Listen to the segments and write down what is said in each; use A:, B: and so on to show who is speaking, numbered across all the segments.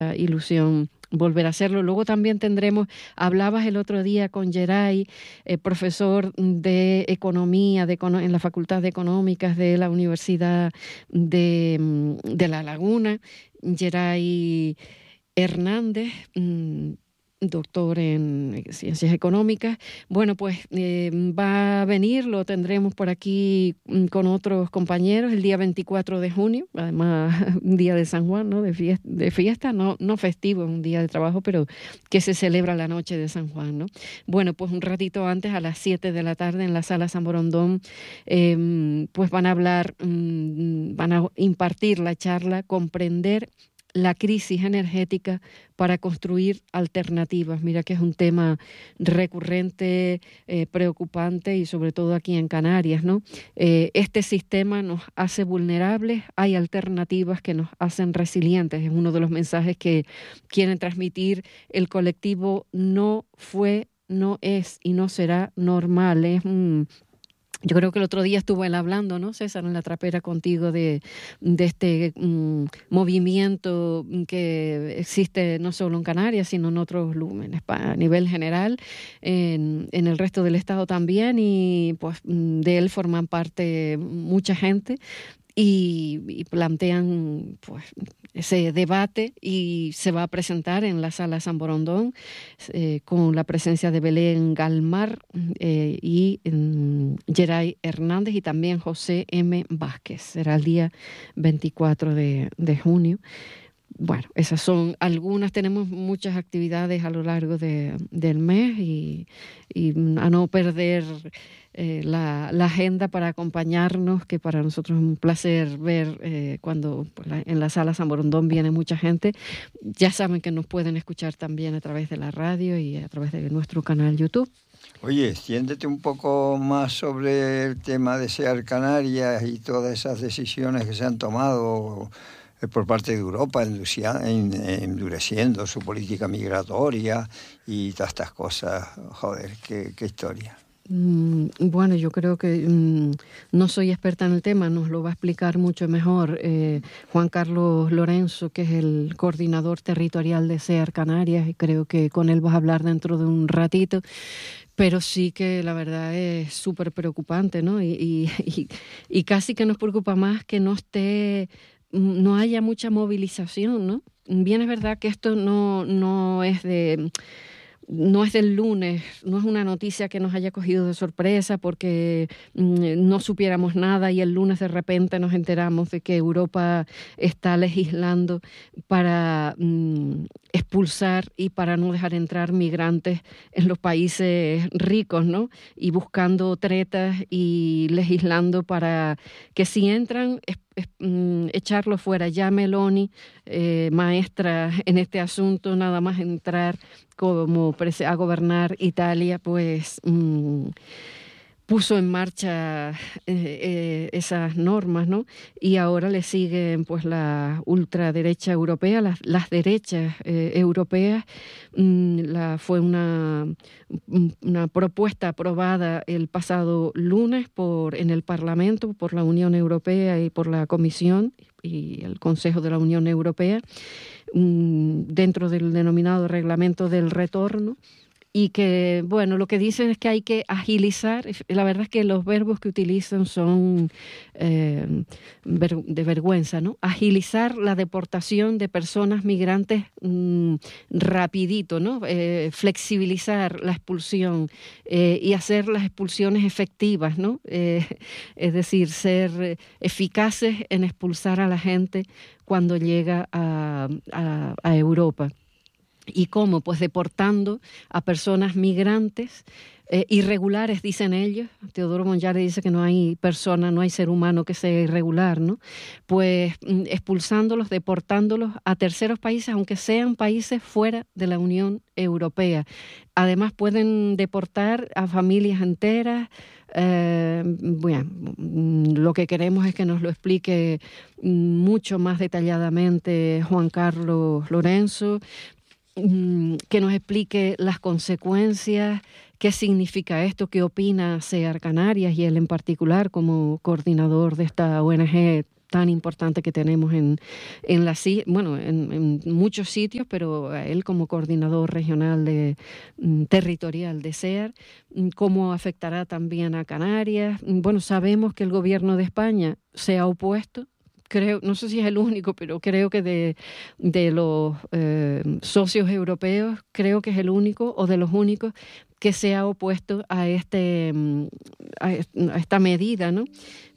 A: ilusión volver a hacerlo. Luego también hablabas el otro día con Geray, profesor de Economía en la Facultad de Económicas de la Universidad de La Laguna, Geray Hernández, doctor en Ciencias Económicas. Bueno, pues va a venir, lo tendremos por aquí con otros compañeros el día 24 de junio, además un día de San Juan, ¿no? De fiesta, no festivo, un día de trabajo, pero que se celebra la noche de San Juan, ¿no? Bueno, pues un ratito antes, a las 7 de la tarde, en la Sala San Borondón, pues van a hablar, van a impartir la charla Comprender la crisis energética para construir alternativas. Mira que es un tema recurrente, preocupante, y sobre todo aquí en Canarias, ¿no? Este sistema nos hace vulnerables, hay alternativas que nos hacen resilientes. Es uno de los mensajes que quieren transmitir el colectivo No Fue, No Es y No Será Normal. Yo creo que el otro día estuvo él hablando, ¿no, César, en la trapera contigo de este movimiento que existe no solo en Canarias, sino en otros lugares, a nivel general, en el resto del Estado también, y pues de él forman parte mucha gente. Y plantean pues ese debate, y se va a presentar en la Sala San Borondón con la presencia de Belén Galmar y Geray Hernández y también José M. Vázquez. Será el día 24 de junio. Bueno, esas son algunas. Tenemos muchas actividades a lo largo del mes, y a no perder la agenda para acompañarnos, que para nosotros es un placer ver cuando en la Sala San Borondón viene mucha gente. Ya saben que nos pueden escuchar también a través de la radio y a través de nuestro canal YouTube.
B: Oye, extiéndete un poco más sobre el tema de SEAR Canarias y todas esas decisiones que se han tomado por parte de Europa, endureciendo su política migratoria y todas estas cosas. Joder, qué historia.
A: Bueno, yo creo que no soy experta en el tema, nos lo va a explicar mucho mejor Juan Carlos Lorenzo, que es el coordinador territorial de SEAR Canarias, y creo que con él vas a hablar dentro de un ratito. Pero sí que la verdad es súper preocupante, ¿no? Y casi que nos preocupa más que no haya mucha movilización, ¿no? Bien, es verdad que esto no es del lunes, no es una noticia que nos haya cogido de sorpresa porque no supiéramos nada y el lunes de repente nos enteramos de que Europa está legislando para expulsar y para no dejar entrar migrantes en los países ricos, ¿no? Y buscando tretas y legislando para que si entran echarlo fuera. Ya Meloni, maestra en este asunto, nada más entrar a gobernar Italia, pues puso en marcha esas normas, ¿no? Y ahora le siguen pues la ultraderecha europea, las derechas europeas. Fue una propuesta aprobada el pasado lunes en el Parlamento por la Unión Europea y por la Comisión y el Consejo de la Unión Europea, dentro del denominado Reglamento del Retorno. Y que, bueno, lo que dicen es que hay que agilizar. La verdad es que los verbos que utilizan son de vergüenza, ¿no? Agilizar la deportación de personas migrantes rapidito, ¿no? Flexibilizar la expulsión y hacer las expulsiones efectivas, ¿no? Es decir, ser eficaces en expulsar a la gente cuando llega a Europa. ¿Y cómo? Pues deportando a personas migrantes irregulares, dicen ellos. Teodoro Monllare dice que no hay persona, no hay ser humano que sea irregular, ¿no? Pues expulsándolos, deportándolos a terceros países, aunque sean países fuera de la Unión Europea. Además pueden deportar a familias enteras. Bueno, lo que queremos es que nos lo explique mucho más detalladamente Juan Carlos Lorenzo, que nos explique las consecuencias, qué significa esto, qué opina SEAR Canarias y él en particular como coordinador de esta ONG tan importante que tenemos en muchos sitios, pero a él como coordinador regional territorial de SEAR, cómo afectará también a Canarias. Bueno, sabemos que el gobierno de España se ha opuesto. Creo, no sé si es el único, pero creo que de los socios europeos, creo que es el único o de los únicos que se ha opuesto a esta medida, ¿no?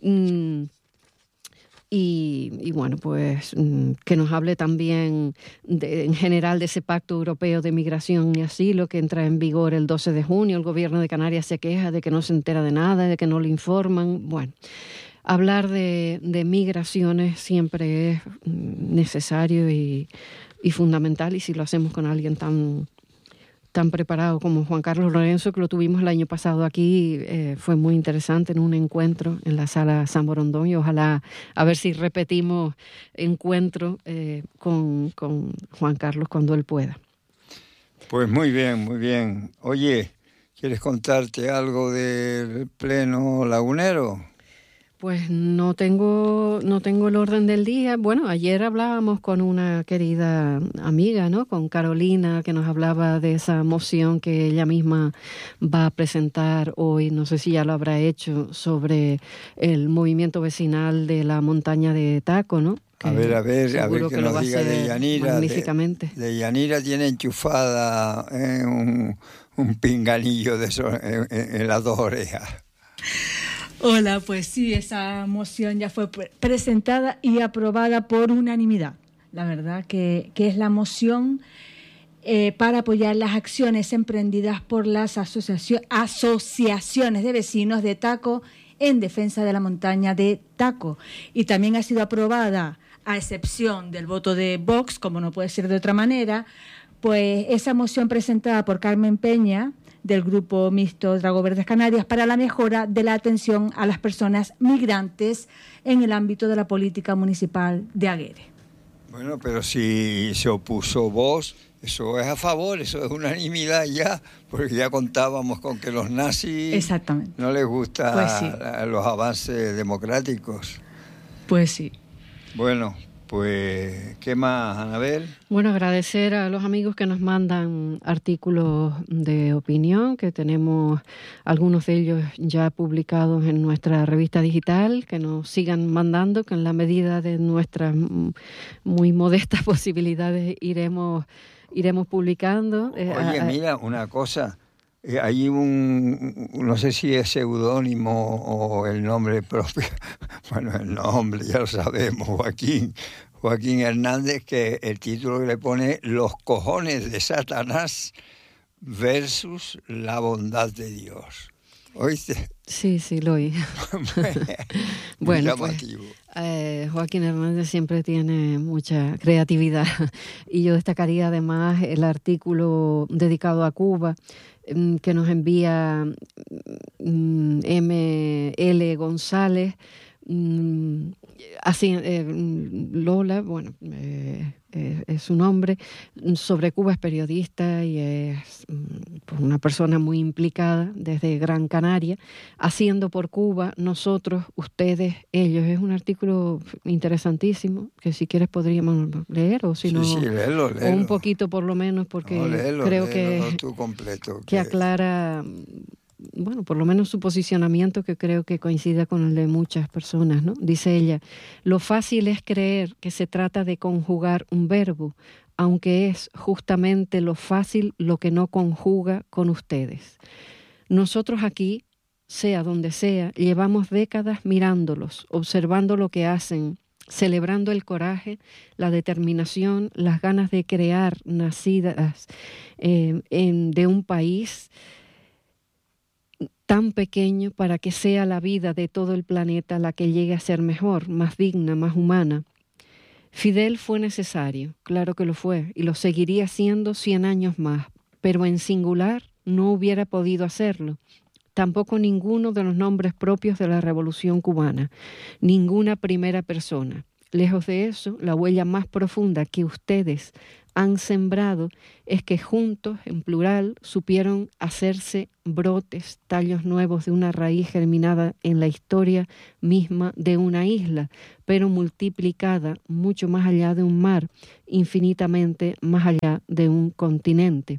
A: Y bueno, pues que nos hable también en general de ese Pacto Europeo de Migración y Asilo que entra en vigor el 12 de junio. El gobierno de Canarias se queja de que no se entera de nada, de que no le informan. Bueno, hablar de migraciones siempre es necesario y fundamental, y si lo hacemos con alguien tan preparado como Juan Carlos Lorenzo, que lo tuvimos el año pasado aquí, fue muy interesante en un encuentro en la sala San Borondón, y ojalá a ver si repetimos encuentro con Juan Carlos cuando él pueda.
B: Pues muy bien, muy bien. Oye, ¿quieres contarte algo del Pleno Lagunero?
A: Pues no tengo el orden del día. Bueno, ayer hablábamos con una querida amiga, ¿no? Con Carolina, que nos hablaba de esa moción que ella misma va a presentar hoy, no sé si ya lo habrá hecho, sobre el movimiento vecinal de la montaña de Taco, ¿no?
B: A ver que nos diga de Yanira.
A: Magníficamente.
B: De Yanira tiene enchufada un pinganillo de eso en las dos orejas.
C: Hola, pues sí, esa moción ya fue presentada y aprobada por unanimidad. La verdad que es la moción para apoyar las acciones emprendidas por las asociaciones de vecinos de Taco en defensa de la montaña de Taco. Y también ha sido aprobada, a excepción del voto de Vox, como no puede ser de otra manera, pues esa moción presentada por Carmen Peña, del Grupo Mixto Drago Verdes Canarias, para la mejora de la atención a las personas migrantes en el ámbito de la política municipal de Aguere.
B: Bueno, pero si se opuso Vox, eso es a favor, eso es unanimidad ya, porque ya contábamos con que los nazis
C: Exactamente.
B: No les gustan
C: pues sí.
B: Los avances democráticos.
C: Pues sí.
B: Bueno, pues, ¿qué más, Anabel?
A: Bueno, agradecer a los amigos que nos mandan artículos de opinión, que tenemos algunos de ellos ya publicados en nuestra revista digital, que nos sigan mandando, que en la medida de nuestras muy modestas posibilidades iremos publicando.
B: Oye, mira, una cosa, hay no sé si es seudónimo o el nombre propio, bueno, el nombre ya lo sabemos, Joaquín Hernández, que el título que le pone Los cojones de Satanás versus la bondad de Dios. ¿Oíste?
A: Sí, lo oí. Bueno, pues, Joaquín Hernández siempre tiene mucha creatividad, y yo destacaría además el artículo dedicado a Cuba que nos envía M.L. González, así Lola, bueno, es su nombre, sobre Cuba. Es periodista y es una persona muy implicada desde Gran Canaria, haciendo por Cuba, nosotros, ustedes, ellos. Es un artículo interesantísimo que si quieres podríamos leer, o si no,
B: léelo.
A: O un poquito por lo menos, porque creo que aclara, bueno, por lo menos su posicionamiento, que creo que coincide con el de muchas personas, ¿no? Dice ella: lo fácil es creer que se trata de conjugar un verbo, aunque es justamente lo fácil lo que no conjuga con ustedes. Nosotros aquí, sea donde sea, llevamos décadas mirándolos, observando lo que hacen, celebrando el coraje, la determinación, las ganas de crear nacidas de un país tan pequeño para que sea la vida de todo el planeta la que llegue a ser mejor, más digna, más humana. Fidel fue necesario, claro que lo fue, y lo seguiría siendo 100 años más, pero en singular no hubiera podido hacerlo. Tampoco ninguno de los nombres propios de la Revolución Cubana, ninguna primera persona. Lejos de eso, la huella más profunda que ustedes han sembrado es que juntos, en plural, supieron hacerse brotes, tallos nuevos de una raíz germinada en la historia misma de una isla, pero multiplicada mucho más allá de un mar, infinitamente más allá de un continente.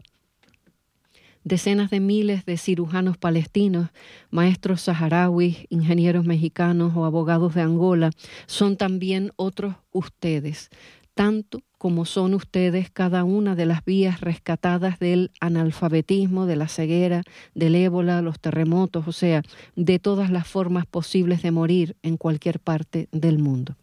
A: Decenas de miles de cirujanos palestinos, maestros saharauis, ingenieros mexicanos o abogados de Angola son también otros ustedes, tanto como son ustedes cada una de las vías rescatadas del analfabetismo, de la ceguera, del ébola, los terremotos, o sea, de todas las formas posibles de morir en cualquier parte del mundo.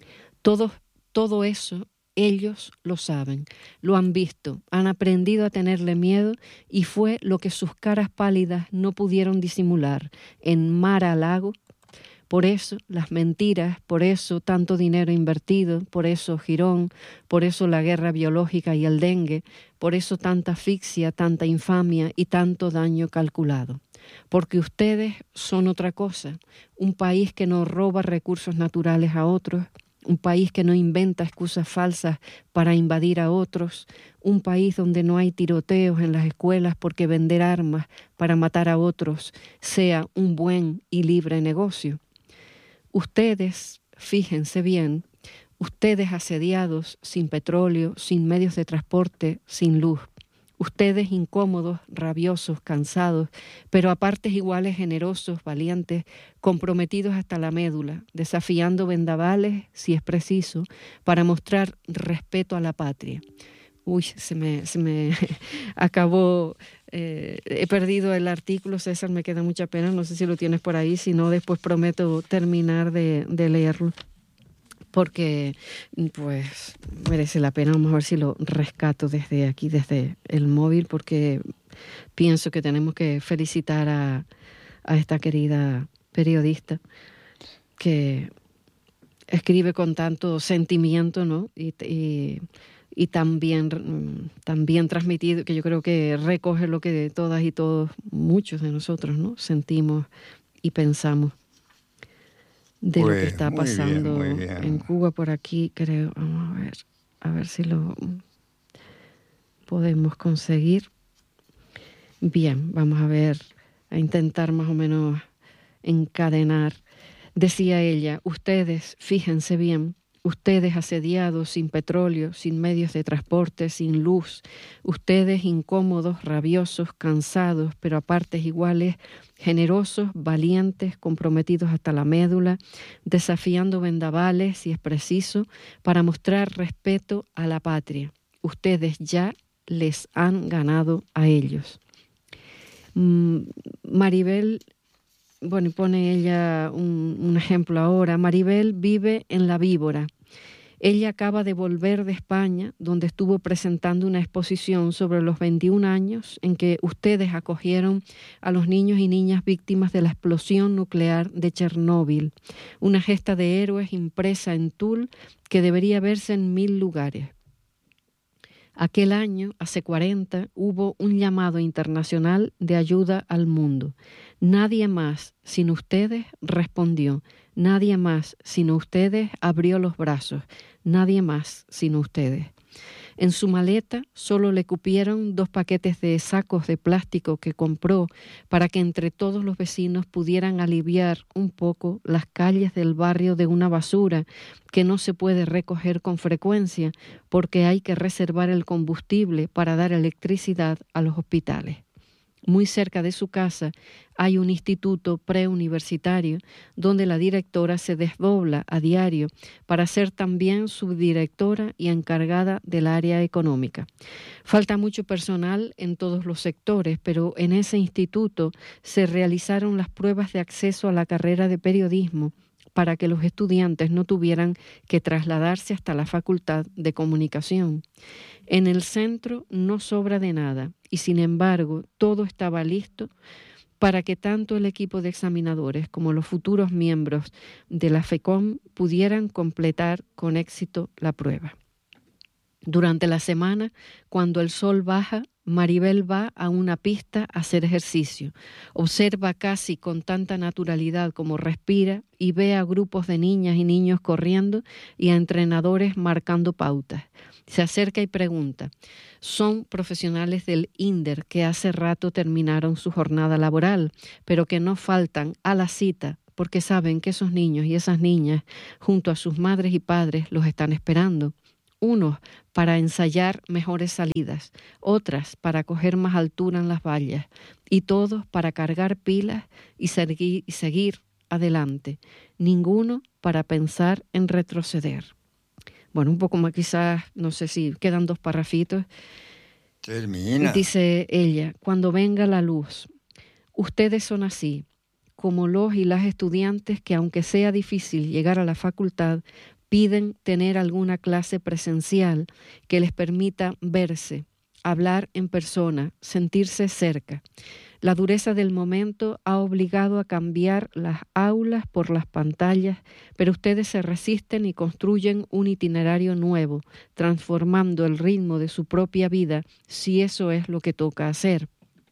A: Todo eso ellos lo saben, lo han visto, han aprendido a tenerle miedo y fue lo que sus caras pálidas no pudieron disimular en Mar-a-Lago. Por eso las mentiras, por eso tanto dinero invertido, por eso Girón, por eso la guerra biológica y el dengue, por eso tanta asfixia, tanta infamia y tanto daño calculado. Porque ustedes son otra cosa, un país que no roba recursos naturales a otros, un país que no inventa excusas falsas para invadir a otros, un país donde no hay tiroteos en las escuelas porque vender armas para matar a otros sea un buen y libre negocio. Ustedes, fíjense bien, ustedes asediados, sin petróleo, sin medios de transporte, sin luz. Ustedes incómodos, rabiosos, cansados, pero a partes iguales generosos, valientes, comprometidos hasta la médula, desafiando vendavales, si es preciso, para mostrar respeto a la patria. Uy, se me acabó, he perdido el artículo, César, me queda mucha pena, no sé si lo tienes por ahí, si no después prometo terminar de leerlo, porque pues merece la pena. Vamos a ver si lo rescato desde aquí, desde el móvil, porque pienso que tenemos que felicitar a esta querida periodista que escribe con tanto sentimiento, ¿no? Y también transmitido, que yo creo que recoge lo que todas y todos, muchos de nosotros, ¿no?, sentimos y pensamos de lo que está pasando
B: muy bien.
A: en Cuba. Por aquí creo, vamos a ver si lo podemos conseguir. Bien, vamos a intentar más o menos encadenar. Decía ella, ustedes, fíjense bien, ustedes asediados, sin petróleo, sin medios de transporte, sin luz, ustedes incómodos, rabiosos, cansados, pero a partes iguales, generosos, valientes, comprometidos hasta la médula, desafiando vendavales, si es preciso, para mostrar respeto a la patria. Ustedes ya les han ganado a ellos. Maribel, bueno, pone ella un ejemplo ahora. Maribel vive en La Víbora. Ella acaba de volver de España, donde estuvo presentando una exposición sobre los 21 años en que ustedes acogieron a los niños y niñas víctimas de la explosión nuclear de Chernóbil, una gesta de héroes impresa en tul que debería verse en 1000 lugares. Aquel año, hace 40, hubo un llamado internacional de ayuda al mundo. Nadie más, sino ustedes, respondió. Nadie más, sino ustedes, abrió los brazos. Nadie más, sino ustedes. En su maleta solo le cupieron 2 paquetes de sacos de plástico que compró para que entre todos los vecinos pudieran aliviar un poco las calles del barrio de una basura que no se puede recoger con frecuencia porque hay que reservar el combustible para dar electricidad a los hospitales. Muy cerca de su casa hay un instituto preuniversitario donde la directora se desdobla a diario para ser también subdirectora y encargada del área económica. Falta mucho personal en todos los sectores, pero en ese instituto se realizaron las pruebas de acceso a la carrera de periodismo para que los estudiantes no tuvieran que trasladarse hasta la Facultad de Comunicación. En el centro no sobra de nada y, sin embargo, todo estaba listo para que tanto el equipo de examinadores como los futuros miembros de la FECOM pudieran completar con éxito la prueba. Durante la semana, cuando el sol baja, Maribel va a una pista a hacer ejercicio. Observa casi con tanta naturalidad como respira y ve a grupos de niñas y niños corriendo y a entrenadores marcando pautas. Se acerca y pregunta. Son profesionales del INDER que hace rato terminaron su jornada laboral, pero que no faltan a la cita porque saben que esos niños y esas niñas, junto a sus madres y padres, los están esperando. Unos para ensayar mejores salidas, otras para coger más altura en las vallas, y todos para cargar pilas y seguir adelante. Ninguno para pensar en retroceder. Bueno, un poco más quizás, no sé si quedan 2 parrafitos.
B: Termina.
A: Dice ella, cuando venga la luz, ustedes son así, como los y las estudiantes que aunque sea difícil llegar a la facultad, piden tener alguna clase presencial que les permita verse, hablar en persona, sentirse cerca. La dureza del momento ha obligado a cambiar las aulas por las pantallas, pero ustedes se resisten y construyen un itinerario nuevo, transformando el ritmo de su propia vida, si eso es lo que toca hacer.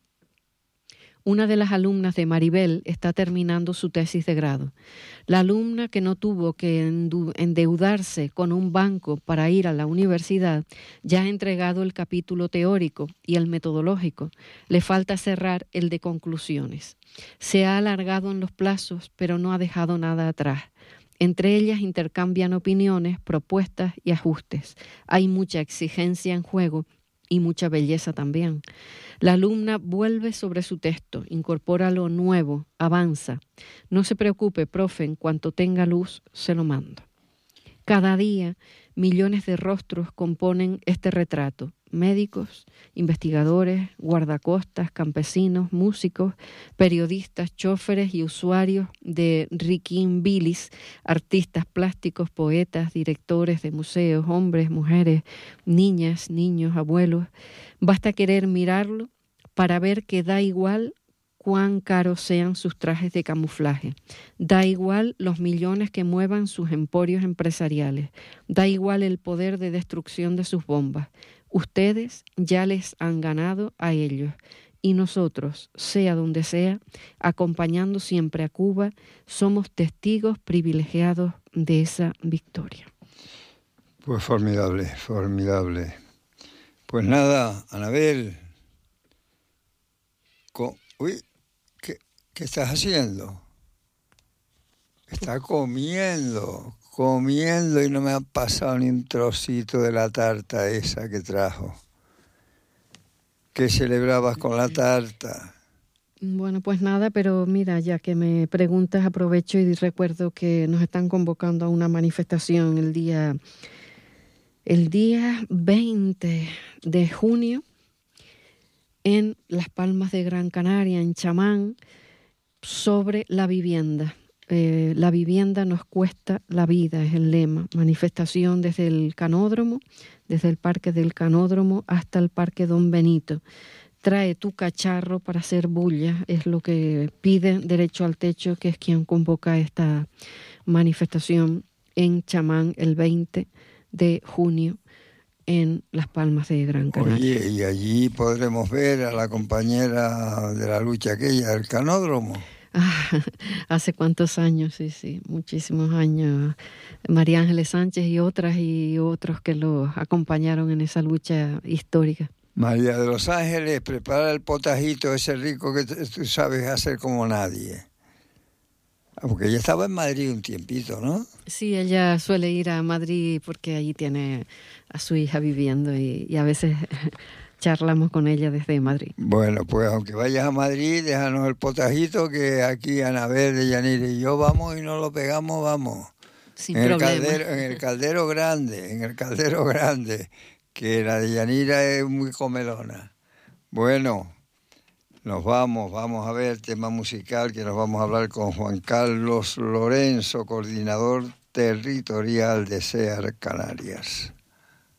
A: Una de las alumnas de Maribel está terminando su tesis de grado. La alumna que no tuvo que endeudarse con un banco para ir a la universidad ya ha entregado el capítulo teórico y el metodológico. Le falta cerrar el de conclusiones. Se ha alargado en los plazos, pero no ha dejado nada atrás. Entre ellas intercambian opiniones, propuestas y ajustes. Hay mucha exigencia en juego y mucha belleza también. La alumna vuelve sobre su texto, incorpora lo nuevo, avanza. No se preocupe, profe, en cuanto tenga luz, se lo mando. Cada día, millones de rostros componen este retrato. Médicos, investigadores, guardacostas, campesinos, músicos, periodistas, choferes y usuarios de riquimbilis, artistas plásticos, poetas, directores de museos, hombres, mujeres, niñas, niños, abuelos. Basta querer mirarlo para ver que da igual cuán caros sean sus trajes de camuflaje. Da igual los millones que muevan sus emporios empresariales. Da igual el poder de destrucción de sus bombas. Ustedes ya les han ganado a ellos. Y nosotros, sea donde sea, acompañando siempre a Cuba, somos testigos privilegiados de esa victoria.
B: Pues formidable, formidable. Pues nada, Anabel. Uy, ¿qué estás haciendo? Está comiendo y no me ha pasado ni un trocito de la tarta esa que trajo. ¿Qué celebrabas con la tarta?
A: Bueno, pues nada, pero mira, ya que me preguntas, aprovecho y recuerdo que nos están convocando a una manifestación el día 20 de junio en Las Palmas de Gran Canaria, en Chamán, sobre la vivienda. La vivienda nos cuesta la vida, es el lema. Manifestación desde el Canódromo, desde el Parque del Canódromo hasta el Parque Don Benito. Trae tu cacharro para hacer bulla, es lo que pide Derecho al Techo, que es quien convoca esta manifestación en Chamán el 20 de junio en Las Palmas de Gran Canaria.
B: Oye, y allí podremos ver a la compañera de la lucha aquella, del Canódromo.
A: Hace cuántos años, sí, muchísimos años. María Ángeles Sánchez y otros que lo acompañaron en esa lucha histórica.
B: María de los Ángeles, prepara el potajito ese rico que tú sabes hacer como nadie. Porque ella estaba en Madrid un tiempito, ¿no?
A: Sí, ella suele ir a Madrid porque allí tiene a su hija viviendo y a veces charlamos con ella desde Madrid.
B: Bueno, pues aunque vayas a Madrid, déjanos el potajito que aquí Anabel de Yanira y yo vamos y nos lo pegamos, vamos.
A: Sin problema.
B: En el caldero grande, que la de Yanira es muy comelona. Bueno, vamos a ver tema musical, que nos vamos a hablar con Juan Carlos Lorenzo, coordinador territorial de SEAR Canarias.